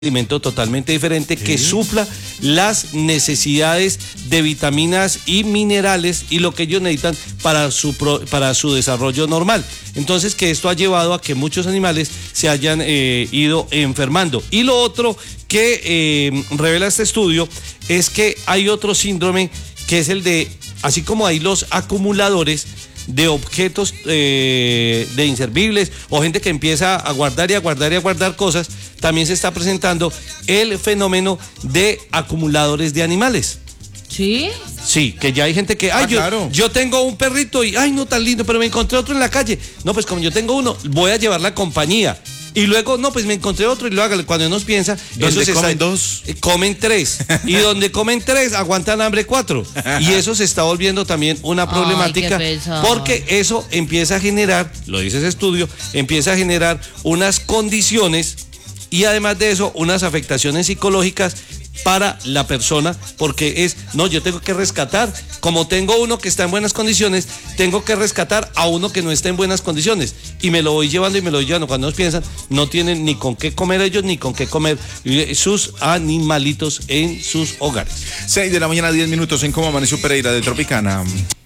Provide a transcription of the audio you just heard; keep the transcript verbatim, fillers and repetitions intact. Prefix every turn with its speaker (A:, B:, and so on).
A: alimento totalmente diferente que supla las necesidades de vitaminas y minerales y lo que ellos necesitan para su, pro, para su desarrollo normal. Entonces, que esto ha llevado a que muchos animales se hayan eh, ido enfermando. Y lo otro que eh, revela este estudio es que hay otro síndrome que es el de, así como hay los acumuladores de objetos eh, de inservibles o gente que empieza a guardar y a guardar y a guardar cosas, también se está presentando el fenómeno de acumuladores de animales.
B: ¿Sí?
A: Sí, que ya hay gente que, ay,
C: ah,
A: yo,
C: claro.
A: yo tengo un perrito y, ay, no tan lindo, pero me encontré otro en la calle. No, pues como yo tengo uno, voy a llevar la compañía. Y luego, no, pues me encontré otro y lo hágale. Cuando unos piensan,
C: ¿Dónde
A: se
C: comen
A: está,
C: dos?
A: eh, comen tres. Y donde comen tres, aguantan hambre cuatro. Y eso se está volviendo también una problemática.
B: Ay, qué pesado.
A: Porque eso empieza a generar, lo dice ese estudio, empieza a generar unas condiciones y además de eso, unas afectaciones psicológicas para la persona, porque es, no, yo tengo que rescatar, como tengo uno que está en buenas condiciones, tengo que rescatar a uno que no está en buenas condiciones, y me lo voy llevando y me lo voy llevando. Cuando nos piensan, no tienen ni con qué comer ellos, ni con qué comer sus animalitos en sus hogares.
C: seis de la mañana, diez minutos en Cómo Amaneció Pereira de Tropicana.